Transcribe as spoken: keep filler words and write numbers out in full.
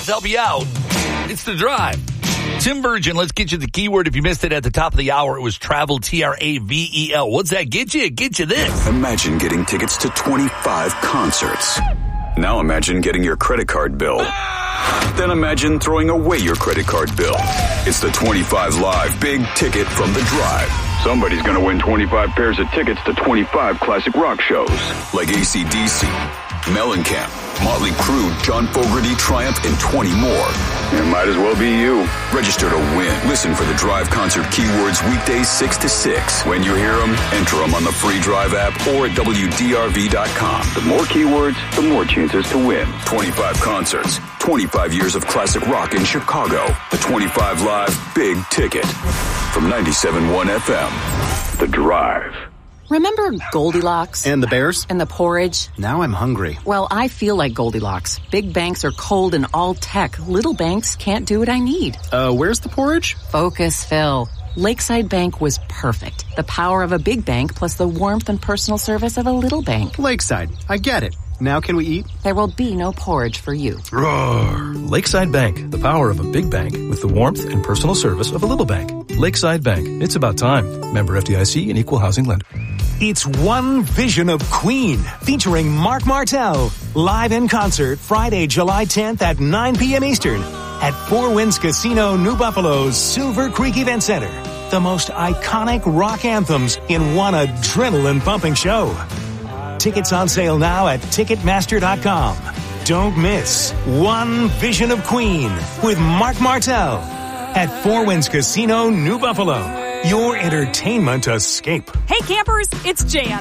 Let's help you out. It's The Drive. Tim Virgin, let's get you the keyword. If you missed it at the top of the hour, it was travel, T R A V E L. What's that get you? It gets you this. Imagine getting tickets to twenty-five concerts. Now imagine getting your credit card bill. Then imagine throwing away your credit card bill. It's the twenty-five Live Big Ticket from The Drive. Somebody's going to win twenty-five pairs of tickets to twenty-five classic rock shows. Like A C D C, Mellencamp, Motley Crue, John Fogerty, Triumph, and twenty more. It might as well be you. Register to win. Listen for The Drive concert keywords weekdays six to six. When you hear them, enter them on the free Drive app or at W D R V dot com. The more keywords, the more chances to win. twenty-five concerts. twenty-five years of classic rock in Chicago. The twenty-five Live Big Ticket. From ninety-seven point one F M. The Drive. Remember Goldilocks? And the bears? And the porridge? Now I'm hungry. Well, I feel like Goldilocks. Big banks are cold and all tech. Little banks can't do what I need. Uh, where's the porridge? Focus, Phil. Lakeside Bank was perfect. The power of a big bank plus the warmth and personal service of a little bank. Lakeside. I get it. Now can we eat? There will be no porridge for you. Roar! Lakeside Bank, the power of a big bank with the warmth and personal service of a little bank. Lakeside Bank. It's about time. Member F D I C and Equal Housing Lender. It's One Vision of Queen, featuring Mark Martel. Live in concert Friday, July tenth at nine p.m. Eastern at Four Winds Casino, New Buffalo's Silver Creek Event Center. The most iconic rock anthems in one adrenaline-pumping show. Tickets on sale now at Ticketmaster dot com. Don't miss One Vision of Queen with Mark Martel at Four Winds Casino, New Buffalo. Your entertainment escape. Hey campers, it's Jan.